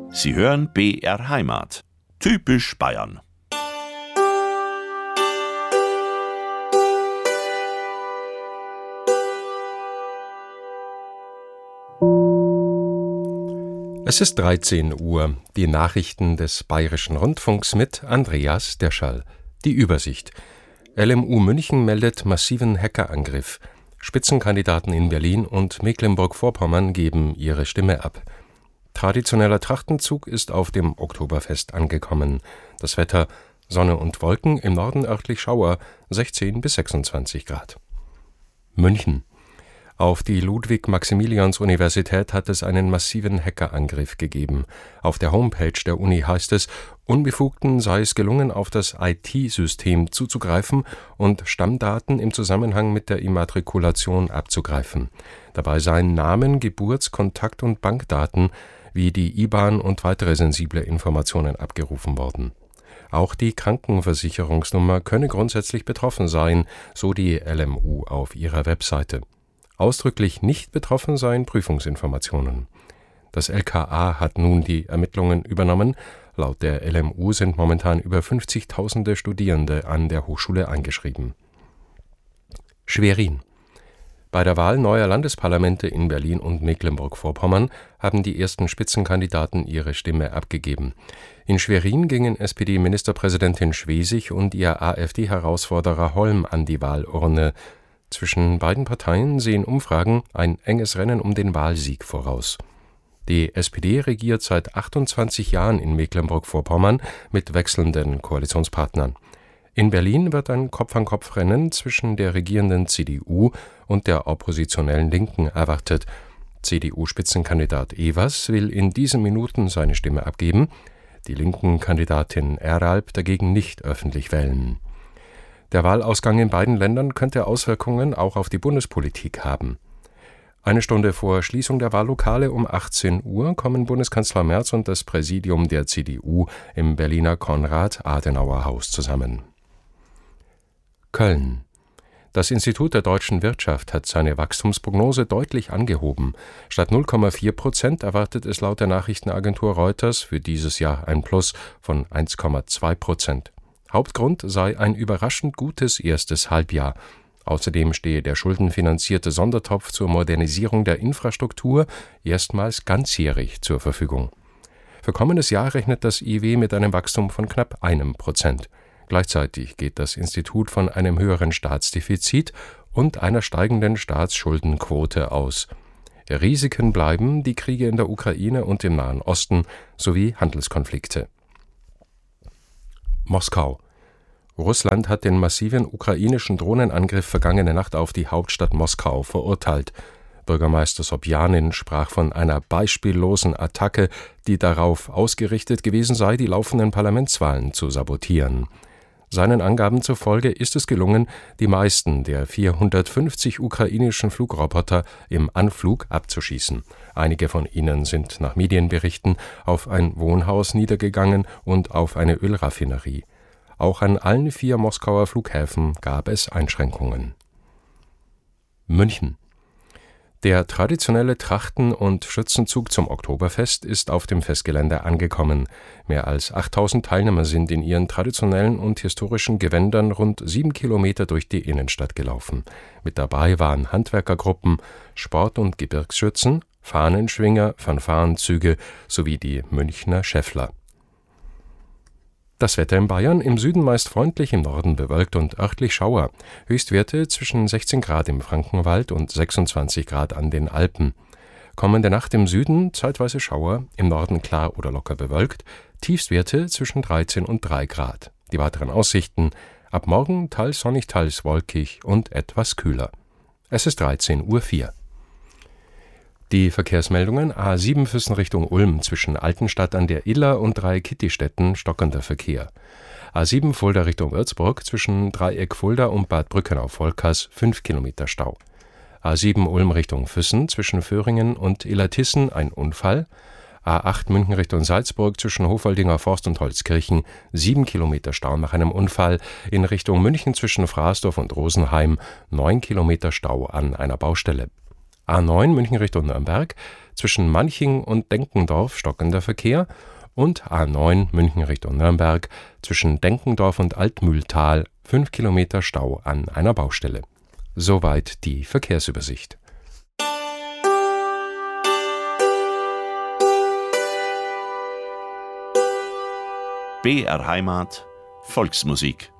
Sie hören BR Heimat. Typisch Bayern. Es ist 13 Uhr. Die Nachrichten des Bayerischen Rundfunks mit Andreas Derschall. Die Übersicht. LMU München meldet massiven Hackerangriff. Spitzenkandidaten in Berlin und Mecklenburg-Vorpommern geben ihre Stimme ab. Traditioneller Trachtenzug ist auf dem Oktoberfest angekommen. Das Wetter: Sonne und Wolken, im Norden örtlich Schauer, 16 bis 26 Grad. München. Auf die Ludwig-Maximilians-Universität hat es einen massiven Hackerangriff gegeben. Auf der Homepage der Uni heißt es, Unbefugten sei es gelungen, auf das IT-System zuzugreifen und Stammdaten im Zusammenhang mit der Immatrikulation abzugreifen. Dabei seien Namen, Geburts-, Kontakt- und Bankdaten wie die IBAN und weitere sensible Informationen abgerufen worden. Auch die Krankenversicherungsnummer könne grundsätzlich betroffen sein, so die LMU auf ihrer Webseite. Ausdrücklich nicht betroffen seien Prüfungsinformationen. Das LKA hat nun die Ermittlungen übernommen. Laut der LMU sind momentan über 50.000 Studierende an der Hochschule eingeschrieben. Schwerin. Bei der Wahl neuer Landesparlamente in Berlin und Mecklenburg-Vorpommern haben die ersten Spitzenkandidaten ihre Stimme abgegeben. In Schwerin gingen SPD-Ministerpräsidentin Schwesig und ihr AfD-Herausforderer Holm an die Wahlurne. Zwischen beiden Parteien sehen Umfragen ein enges Rennen um den Wahlsieg voraus. Die SPD regiert seit 28 Jahren in Mecklenburg-Vorpommern mit wechselnden Koalitionspartnern. In Berlin wird ein Kopf-an-Kopf-Rennen zwischen der regierenden CDU und der oppositionellen Linken erwartet. CDU-Spitzenkandidat Evers will in diesen Minuten seine Stimme abgeben, die Linken-Kandidatin Eralb dagegen nicht öffentlich wählen. Der Wahlausgang in beiden Ländern könnte Auswirkungen auch auf die Bundespolitik haben. Eine Stunde vor Schließung der Wahllokale um 18 Uhr kommen Bundeskanzler Merz und das Präsidium der CDU im Berliner Konrad-Adenauer-Haus zusammen. Köln. Das Institut der deutschen Wirtschaft hat seine Wachstumsprognose deutlich angehoben. Statt 0,4% erwartet es laut der Nachrichtenagentur Reuters für dieses Jahr ein Plus von 1,2%. Hauptgrund sei ein überraschend gutes erstes Halbjahr. Außerdem stehe der schuldenfinanzierte Sondertopf zur Modernisierung der Infrastruktur erstmals ganzjährig zur Verfügung. Für kommendes Jahr rechnet das IW mit einem Wachstum von knapp 1%. Gleichzeitig geht das Institut von einem höheren Staatsdefizit und einer steigenden Staatsschuldenquote aus. Risiken bleiben die Kriege in der Ukraine und im Nahen Osten sowie Handelskonflikte. Moskau. Russland hat den massiven ukrainischen Drohnenangriff vergangene Nacht auf die Hauptstadt Moskau verurteilt. Bürgermeister Sobjanin sprach von einer beispiellosen Attacke, die darauf ausgerichtet gewesen sei, die laufenden Parlamentswahlen zu sabotieren. Seinen Angaben zufolge ist es gelungen, die meisten der 450 ukrainischen Flugroboter im Anflug abzuschießen. Einige von ihnen sind nach Medienberichten auf ein Wohnhaus niedergegangen und auf eine Ölraffinerie. Auch an allen 4 Moskauer Flughäfen gab es Einschränkungen. München. Der traditionelle Trachten- und Schützenzug zum Oktoberfest ist auf dem Festgelände angekommen. Mehr als 8.000 Teilnehmer sind in ihren traditionellen und historischen Gewändern rund 7 Kilometer durch die Innenstadt gelaufen. Mit dabei waren Handwerkergruppen, Sport- und Gebirgsschützen, Fahnenschwinger, Fanfarenzüge sowie die Münchner Schäffler. Das Wetter in Bayern: im Süden meist freundlich, im Norden bewölkt und örtlich Schauer. Höchstwerte zwischen 16 Grad im Frankenwald und 26 Grad an den Alpen. Kommende Nacht im Süden zeitweise Schauer, im Norden klar oder locker bewölkt. Tiefstwerte zwischen 13 und 3 Grad. Die weiteren Aussichten: ab morgen teils sonnig, teils wolkig und etwas kühler. Es ist 13:04 Uhr. Die Verkehrsmeldungen: A7 Füssen Richtung Ulm zwischen Altenstadt an der Iller und Dreieck-Kittistätten stockender Verkehr. A7 Fulda Richtung Würzburg zwischen Dreieck Fulda und Bad Brückenau-Volkers 5 Kilometer Stau. A7 Ulm Richtung Füssen zwischen Föhringen und Illertissen ein Unfall. A8 München Richtung Salzburg zwischen Hofaldinger Forst und Holzkirchen 7 Kilometer Stau nach einem Unfall. In Richtung München zwischen Fraßdorf und Rosenheim 9 Kilometer Stau an einer Baustelle. A9 München Richtung Nürnberg Zwischen Manching und Denkendorf stockender Verkehr und A9 München Richtung Nürnberg zwischen Denkendorf und Altmühltal 5 Kilometer Stau an einer Baustelle. Soweit die Verkehrsübersicht. BR Heimat, Volksmusik.